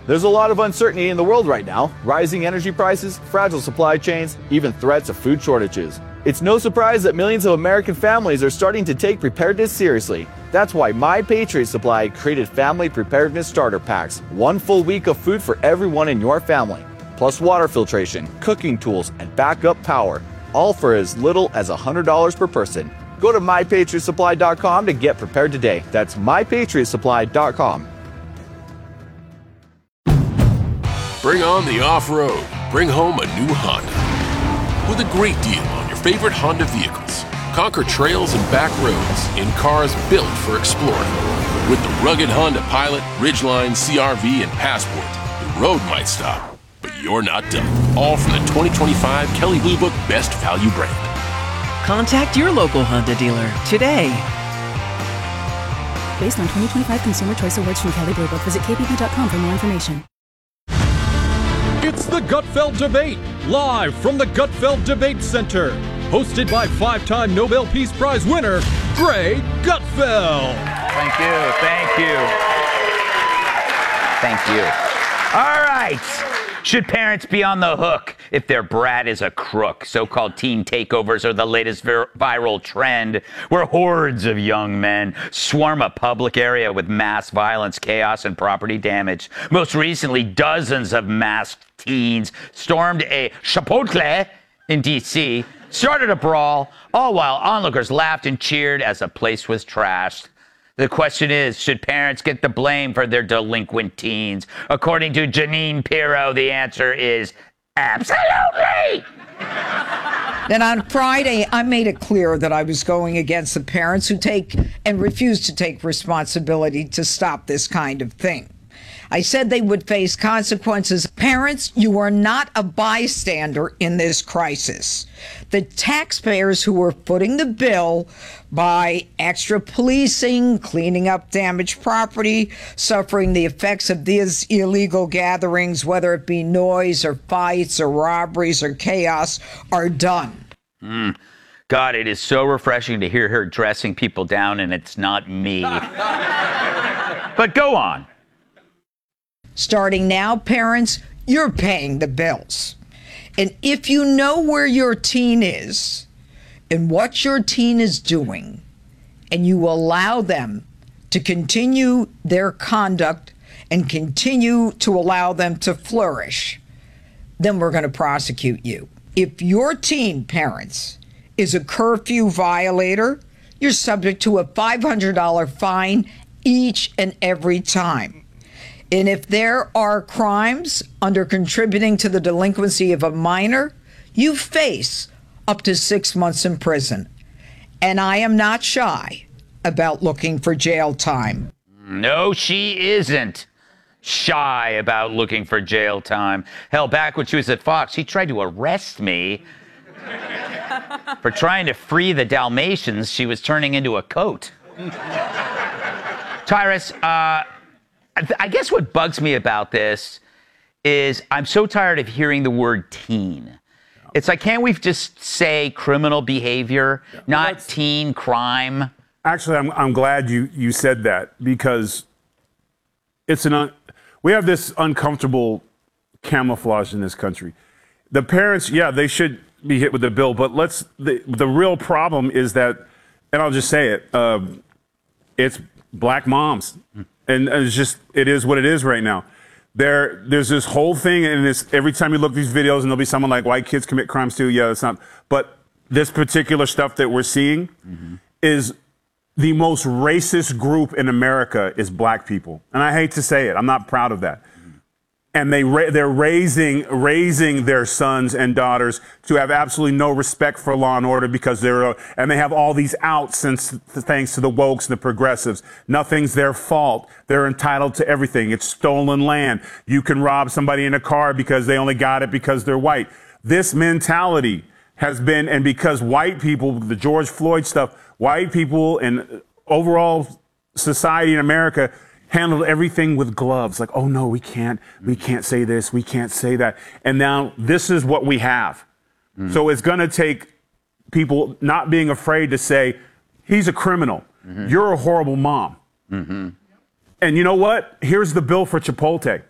There's a lot of uncertainty in the world right now. Rising energy prices, fragile supply chains, even threats of food shortages. It's no surprise that millions of American families are starting to take preparedness seriously. That's why My Patriot Supply created Family Preparedness Starter Packs. 1 full week of food for everyone in your family. Plus water filtration, cooking tools, and backup power. All for as little as $100 per person. Go to MyPatriotSupply.com to get prepared today. That's MyPatriotSupply.com. Bring on the off-road. Bring home a new Honda. With a great deal on your favorite Honda vehicles. Conquer trails and back roads in cars built for exploring. With the rugged Honda Pilot, Ridgeline, CR-V, and Passport, the road might stop, but you're not done. All from the 2025 Kelley Blue Book Best Value brand. Contact your local Honda dealer today. Based on 2025 Consumer Choice Awards from Kelley Blue Book, visit kbb.com for more information. It's the Gutfeld Debate, live from the Gutfeld Debate Center. Hosted by 5-time Nobel Peace Prize winner, Greg Gutfeld. Thank you, thank you. Thank you. All right. Should parents be on the hook if their brat is a crook? So-called teen takeovers are the latest viral trend where hordes of young men swarm a public area with mass violence, chaos, and property damage. Most recently, dozens of masked teens stormed a Chipotle in D.C., started a brawl, all while onlookers laughed and cheered as the place was trashed. The question is, should parents get the blame for their delinquent teens? According to Janine Pirro, the answer is absolutely. Then on Friday, I made it clear that I was going against the parents who take and refuse to take responsibility to stop this kind of thing. I said they would face consequences. Parents, you are not a bystander in this crisis. The taxpayers who are footing the bill by extra policing, cleaning up damaged property, suffering the effects of these illegal gatherings, whether it be noise or fights or robberies or chaos, are done. God, it is so refreshing to hear her dressing people down, and it's not me. But go on. Starting now, parents, you're paying the bills. And if you know where your teen is and what your teen is doing, and you allow them to continue their conduct and continue to allow them to flourish, then we're going to prosecute you. If your teen, parents, is a curfew violator, you're subject to a $500 fine each and every time. And if there are crimes under contributing to the delinquency of a minor, you face up to 6 months in prison. And I am not shy about looking for jail time. No, she isn't shy about looking for jail time. Hell, back when she was at Fox, she tried to arrest me for trying to free the Dalmatians she was turning into a coat. Tyrus, I guess what bugs me about this is I'm so tired of hearing the word teen. It's like, can't we just say criminal behavior, not teen crime? Actually, I'm glad you said that, because it's we have this uncomfortable camouflage in this country. The parents, yeah, they should be hit with the bill, but the real problem is that, and I'll just say it, it's black moms. And it is what it is right now. There's this whole thing, and every time you look at these videos, and there'll be someone like, white kids commit crimes too. Yeah, that's not. But this particular stuff that we're seeing is the most racist group in America is black people. And I hate to say it. I'm not proud of that. And they're raising their sons and daughters to have absolutely no respect for law and order, because and they have all these outs thanks to the wokes and the progressives. Nothing's their fault. They're entitled to everything. It's stolen land. You can rob somebody in a car because they only got it because they're white. This mentality has been, and because white people, the George Floyd stuff, white people and overall society in America handled everything with gloves. Like, oh no, we can't say this, we can't say that. And now this is what we have. So it's gonna take people not being afraid to say, he's a criminal. You're a horrible mom. And you know what? Here's the bill for Chipotle.